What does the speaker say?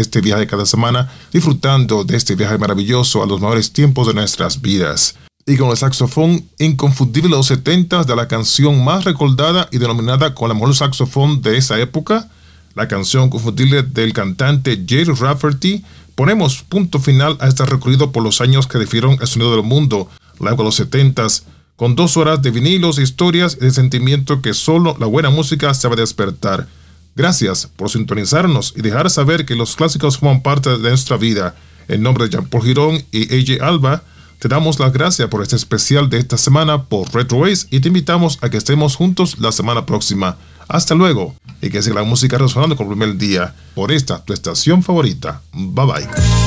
este viaje cada semana, disfrutando de este viaje maravilloso a los mejores tiempos de nuestras vidas. Y con el saxofón inconfundible de los 70 de la canción más recordada y denominada como la mejor saxofón de esa época, la canción inconfundible del cantante Jerry Rafferty, ponemos punto final a este recorrido por los años que definieron el sonido del mundo, la época de los 70, con 2 horas de vinilos, historias y de sentimiento que solo la buena música sabe despertar. Gracias por sintonizarnos y dejar saber que los clásicos forman parte de nuestra vida. En nombre de Jean Paul Girón y AJ Alba, te damos las gracias por este especial de esta semana por Retro Ace y te invitamos a que estemos juntos la semana próxima. Hasta luego y que siga la música resonando con el primer día por esta tu estación favorita. Bye bye.